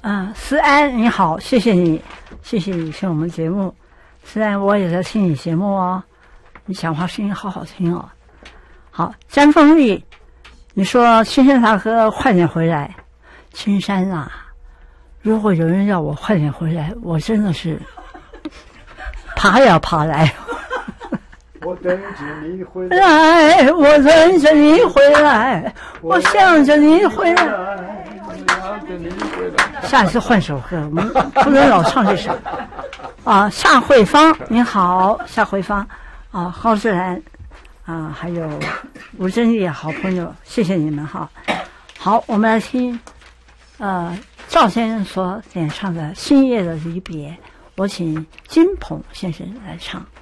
思安你好，谢谢你听我们节目。思安，我也在听你节目哦，你讲话声音好好听哦。好，詹凤丽，你说青山大哥快点回来。青山啊，如果有人要我快点回来，我真的是爬也要爬来。 我等着你回来，我等着你回来，我想着你回来。下一次换首歌，我们不能老唱这首。夏慧芳，你好，夏慧芳。高志兰，还有吴珍丽，好朋友，谢谢你们哈。好，我们来听，赵先生所演唱的《星夜的离别》，我请金鹏先生来唱。